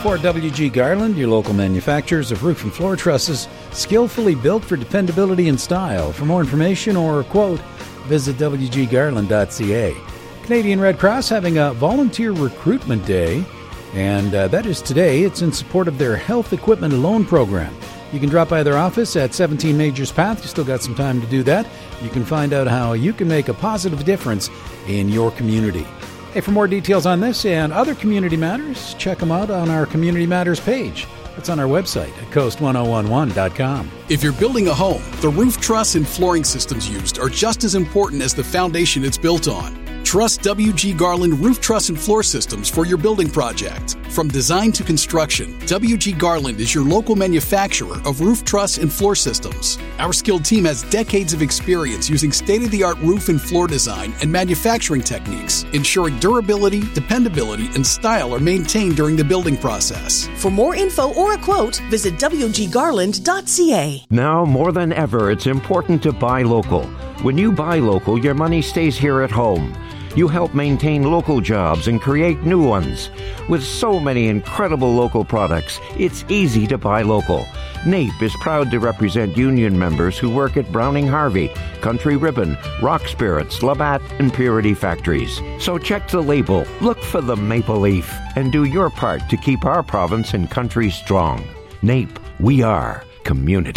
For WG Garland, your local manufacturers of roof and floor trusses, skillfully built for dependability and style. For more information or a quote, visit wggarland.ca. Canadian Red Cross having a volunteer recruitment day, and that is today. It's in support of their health equipment loan program. You can drop by their office at 17 Majors Path. You still got some time to do that. You can find out how you can make a positive difference in your community. Hey, for more details on this and other community matters, check them out on our Community Matters page. It's on our website at coast1011.com. If you're building a home, the roof truss and flooring systems used are just as important as the foundation it's built on. Trust WG Garland Roof Truss and Floor Systems for your building project. From design to construction, WG Garland is your local manufacturer of roof truss and floor systems. Our skilled team has decades of experience using state-of-the-art roof and floor design and manufacturing techniques, ensuring durability, dependability, and style are maintained during the building process. For more info or a quote, visit wggarland.ca. Now more than ever, it's important to buy local. When you buy local, your money stays here at home. You help maintain local jobs and create new ones. With so many incredible local products, it's easy to buy local. NAPE is proud to represent union members who work at Browning Harvey, Country Ribbon, Rock Spirits, Labatt, and Purity Factories. So check the label, look for the maple leaf, and do your part to keep our province and country strong. NAPE, we are community.